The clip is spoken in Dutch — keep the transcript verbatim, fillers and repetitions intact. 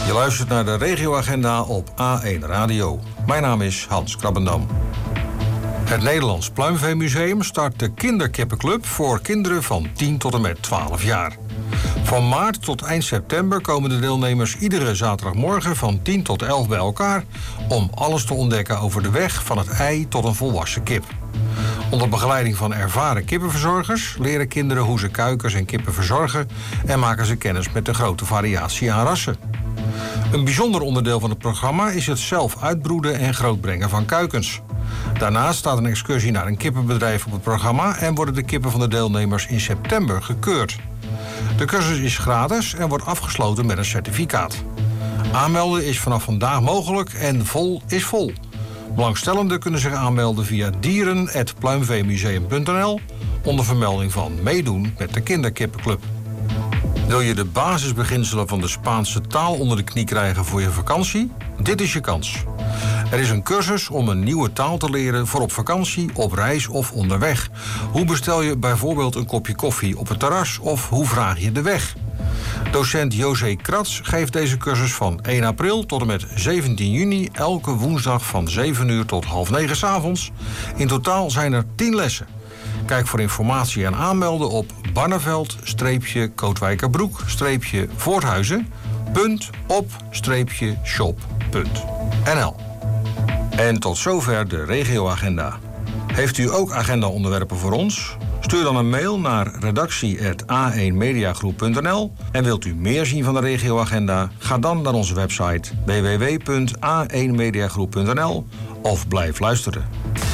Je luistert naar de regioagenda op A één Radio. Mijn naam is Hans Krabbendam. Het Nederlands Pluimveemuseum start de Kinderkippenclub voor kinderen van tien tot en met twaalf jaar. Van maart tot eind september komen de deelnemers iedere zaterdagmorgen van tien tot elf bij elkaar om alles te ontdekken over de weg van het ei tot een volwassen kip. Onder begeleiding van ervaren kippenverzorgers leren kinderen hoe ze kuikens en kippen verzorgen en maken ze kennis met de grote variatie aan rassen. Een bijzonder onderdeel van het programma is het zelf uitbroeden en grootbrengen van kuikens. Daarnaast staat een excursie naar een kippenbedrijf op het programma en worden de kippen van de deelnemers in september gekeurd. De cursus is gratis en wordt afgesloten met een certificaat. Aanmelden is vanaf vandaag mogelijk en vol is vol. Belangstellenden kunnen zich aanmelden via dieren punt pluimveemuseum punt n l onder vermelding van meedoen met de Kinderkippenclub. Wil je de basisbeginselen van de Spaanse taal onder de knie krijgen voor je vakantie? Dit is je kans. Er is een cursus om een nieuwe taal te leren voor op vakantie, op reis of onderweg. Hoe bestel je bijvoorbeeld een kopje koffie op het terras of hoe vraag je de weg? Docent José Kratz geeft deze cursus van één april tot en met zeventien juni... elke woensdag van zeven uur tot half negen 's avonds. In totaal zijn er tien lessen. Kijk voor informatie en aanmelden op barneveld-kootwijkerbroek-voorthuizen punt op-shop punt n l. En tot zover de regioagenda. Heeft u ook agendaonderwerpen voor ons? Stuur dan een mail naar redactie punt a één mediagroep punt n l. En wilt u meer zien van de regioagenda? Ga dan naar onze website w w w punt a één mediagroep punt n l of blijf luisteren.